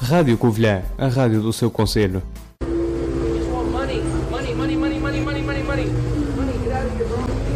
Rádio Covilhã, a rádio do seu concelho. Money, money, money, money, money, money, money, money. Money, get out of here, bro.